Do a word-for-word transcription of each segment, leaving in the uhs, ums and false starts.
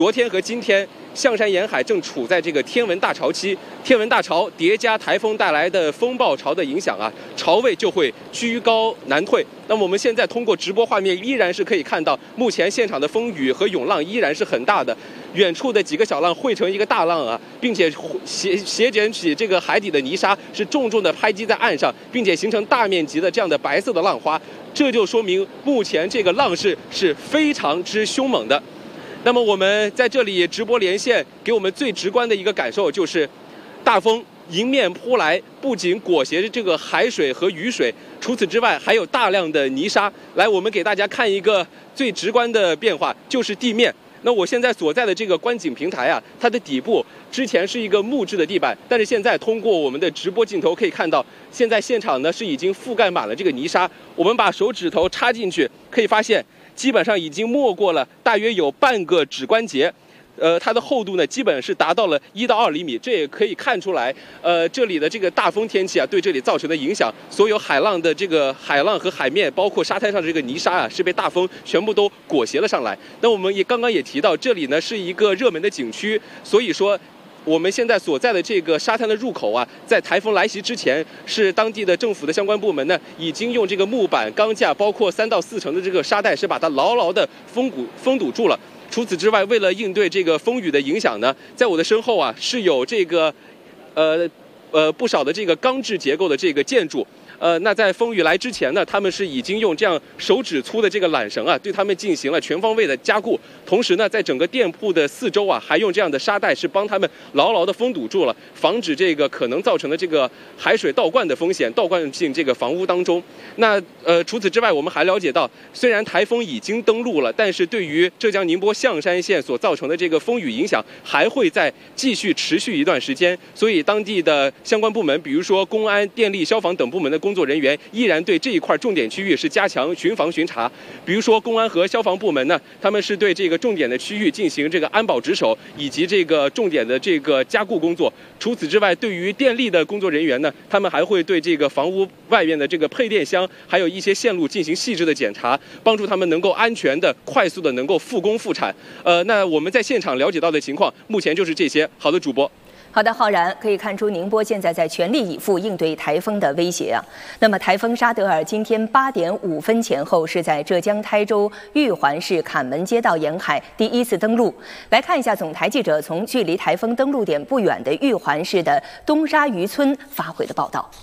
昨天和今天，象山沿海正处在这个天文大潮期，天文大潮叠加台风带来的风暴潮的影响啊，潮位就会居高难退。那么我们现在通过直播画面，依然是可以看到，目前现场的风雨和涌浪依然是很大的，远处的几个小浪汇成一个大浪啊，并且斜斜卷起这个海底的泥沙，是重重的拍击在岸上，并且形成大面积的这样的白色的浪花，这就说明目前这个浪势是非常之凶猛的。那么我们在这里直播连线，给我们最直观的一个感受就是，大风迎面扑来，不仅裹挟着这个海水和雨水，除此之外还有大量的泥沙。来，我们给大家看一个最直观的变化，就是地面。那我现在所在的这个观景平台啊，它的底部之前是一个木质的地板，但是现在通过我们的直播镜头可以看到，现在现场呢是已经覆盖满了这个泥沙。我们把手指头插进去，可以发现基本上已经没过了大约有半个指关节。呃，它的厚度呢，基本是达到了一到二厘米，这也可以看出来，呃，这里的这个大风天气啊，对这里造成的影响，所有海浪的这个海浪和海面，包括沙滩上的这个泥沙啊，是被大风全部都裹挟了上来。那我们也刚刚也提到，这里呢是一个热门的景区，所以说我们现在所在的这个沙滩的入口啊，在台风来袭之前，是当地的政府的相关部门呢，已经用这个木板、钢架，包括三到四层的这个沙袋，是把它牢牢的封堵封堵住了。除此之外，为了应对这个风雨的影响呢，在我的身后啊是有这个，呃呃不少的这个钢制结构的这个建筑。呃，那在风雨来之前呢，他们是已经用这样手指粗的这个缆绳啊，对他们进行了全方位的加固。同时呢，在整个店铺的四周啊，还用这样的沙袋是帮他们牢牢的封堵住了，防止这个可能造成的这个海水倒灌的风险倒灌进这个房屋当中。那呃，除此之外，我们还了解到，虽然台风已经登陆了，但是对于浙江宁波象山县所造成的这个风雨影响，还会再继续持续一段时间。所以当地的相关部门，比如说公安、电力、消防等部门的工作人员，依然对这一块重点区域是加强巡防巡查。比如说公安和消防部门呢，他们是对这个重点的区域进行这个安保值守，以及这个重点的这个加固工作。除此之外，对于电力的工作人员呢，他们还会对这个房屋外面的这个配电箱，还有一些线路进行细致的检查，帮助他们能够安全的、快速的能够复工复产。呃，那我们在现场了解到的情况，目前就是这些。好的，主播。 好的，浩然，可以看出宁波现在在全力以赴应对台风的威胁啊。那么，台风沙德尔今天八点五分前后是在浙江台州玉环市坎门街道沿海第一次登陆。来看一下总台记者从距离台风登陆点不远的玉环市的东沙渔村发回的报道。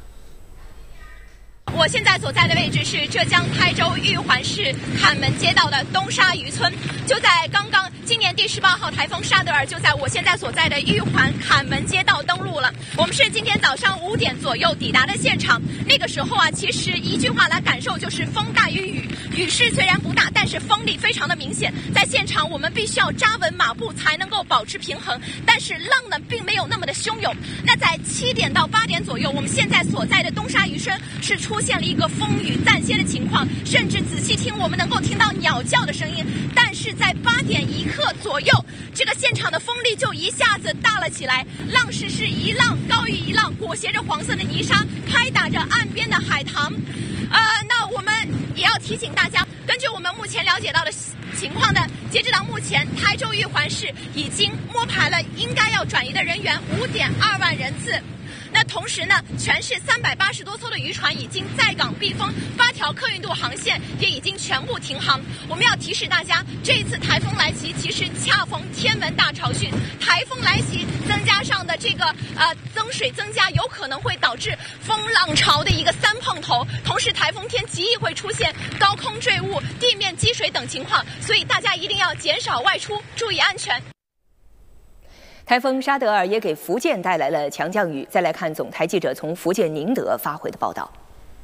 我现在所在的位置是浙江台州玉环市坎门街道的东沙渔村，就在刚刚，今年第十八号台风沙德尔就在我现在所在的玉环坎门街道登陆了。我们是今天早上五点左右抵达的现场，那个时候啊，其实一句话来感受就是风大于雨，雨势虽然不大，但是风力非常的明显。在现场我们必须要扎稳马步才能够保持平衡，但是浪呢并没有那么的汹涌。那在七点到八点左右，我们现在所在的东沙渔村是出现了一个风雨暂歇的情况，甚至仔细听我们能够听到鸟叫的声音。但是在八点一刻左右，这个现场的风力就一下子大了起来，浪势是一浪高于一浪，裹挟着黄色的泥沙，拍打着岸边的海棠。呃，那我们也要提醒大家，根据我们目前了解到的情况呢，截止到目前，台州玉环市已经摸排了应该要转移的人员五点二万人次。那同时呢，全市三百八十多艘的渔船已经在港避风，八条客运渡航线也已经全部停航。我们要提示大家，这一次台风来袭其实恰逢天文大潮汛，台风来袭增加上的这个呃增水增加，有可能会导致风浪潮的一个三碰头。同时，台风天极易会出现高空坠物、地面积水等情况，所以大家一定要减少外出，注意安全。 台风沙德尔也给福建带来了强降雨。再来看总台记者从福建宁德发回的报道。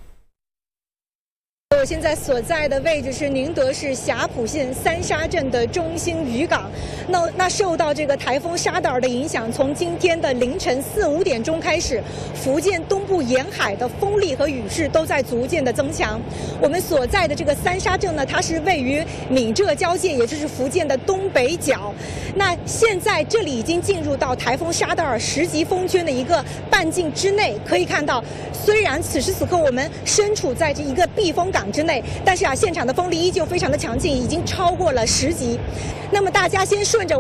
我现在所在的位置是宁德市霞浦县三沙镇的中心渔港。那那受到这个台风沙德尔的影响，从今天的凌晨四五点钟开始，福建东部沿海的风力和雨势都在逐渐的增强。我们所在的这个三沙镇呢，它是位于闽浙交界，也就是福建的东北角。那现在这里已经进入到台风沙德尔十级风圈的一个半径之内。可以看到，虽然此时此刻我们身处在这一个避风港响之内，但是啊，现场的风力依旧非常的强劲，已经超过了十级。那么大家先顺着